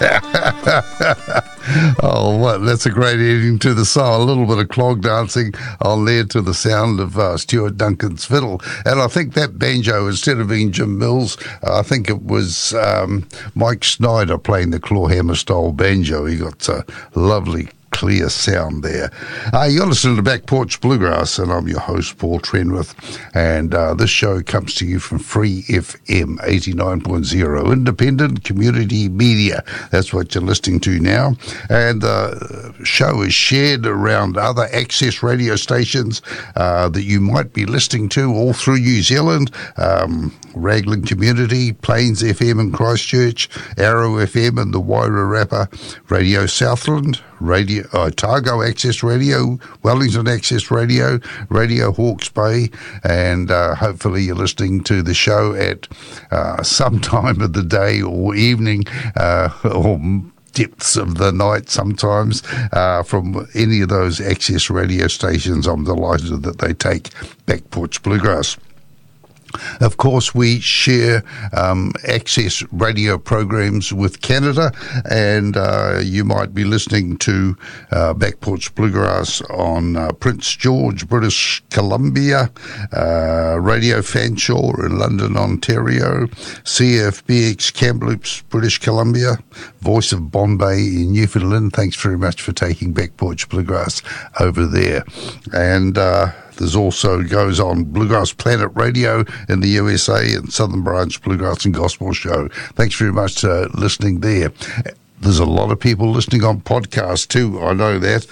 Oh, well, that's a great ending to the song. A little bit of clog dancing on there to the sound of Stuart Duncan's fiddle. And I think that banjo, instead of being Jim Mills, I think it was Mike Snyder playing the clawhammer style banjo. He got a lovely clear sound there. You're listening to Back Porch Bluegrass, and I'm your host, Paul Trenwith, and this show comes to you from Free FM 89.0, independent community media. That's what you're listening to now, and the show is shared around other access radio stations that you might be listening to all through New Zealand. Raglan Community, Plains FM in Christchurch, Arrow FM in the Wairarapa, Radio Southland, Radio Otago Access Radio, Wellington Access Radio, Radio Hawke's Bay, and hopefully you're listening to the show at some time of the day or evening or depths of the night sometimes from any of those access radio stations. I'm delighted that they take Back Porch Bluegrass. Of course, we share access radio programs with Canada, and you might be listening to Back Porch Bluegrass on Prince George, British Columbia, Radio Fanshawe in London, Ontario, CFBX Kamloops, British Columbia, Voice of Bombay in Newfoundland. Thanks very much for taking Back Porch Bluegrass over there. And there's also goes on Bluegrass Planet Radio in the USA and Southern Branch Bluegrass and Gospel Show. Thanks very much for listening there. There's a lot of people listening on podcasts too. I know that.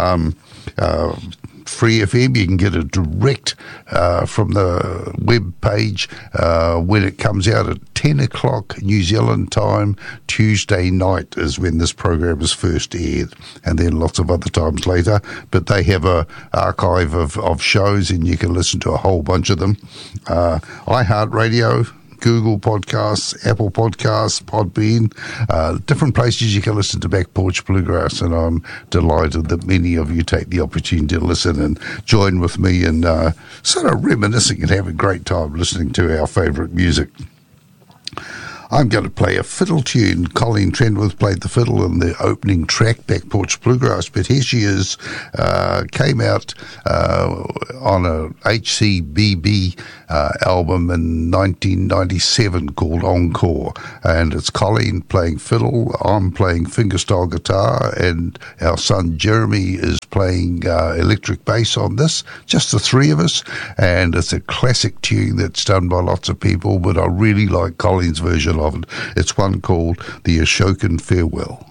Free FM, you can get it direct from the web page when it comes out at 10 o'clock New Zealand time. Tuesday night is when this program is first aired, and then lots of other times later. But they have a archive of shows, and you can listen to a whole bunch of them. iHeartRadio, Google Podcasts, Apple Podcasts, Podbean, different places you can listen to Back Porch Bluegrass, and I'm delighted that many of you take the opportunity to listen and join with me in sort of reminiscing and have a great time listening to our favourite music. I'm going to play a fiddle tune. Colleen Trenwith played the fiddle in the opening track, Back Porch Bluegrass, but here she is, came out on a HCBB album in 1997 called Encore, and it's Colleen playing fiddle, I'm playing fingerstyle guitar, and our son Jeremy is playing electric bass on this, just the three of us, and it's a classic tune that's done by lots of people, but I really like Colleen's version of it. It's one called The Ashokan Farewell.